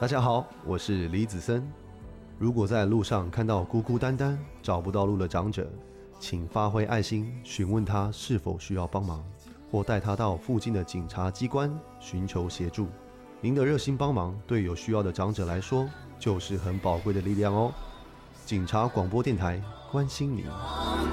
大家好，我是李子森。如果在路上看到孤孤单单找不到路的长者，请发挥爱心询问他是否需要帮忙，或带他到附近的警察机关寻求协助。您的热心帮忙对有需要的长者来说就是很宝贵的力量哦。警察广播电台关心您。